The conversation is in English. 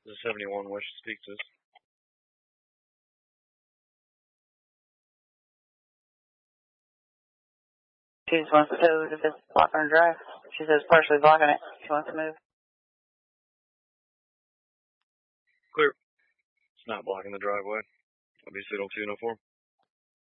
The 71 wish to speak to us. She just wants to go to this block on drive. She says partially blocking it. She wants to move. Clear. It's not blocking the driveway. Obviously, don't see no form.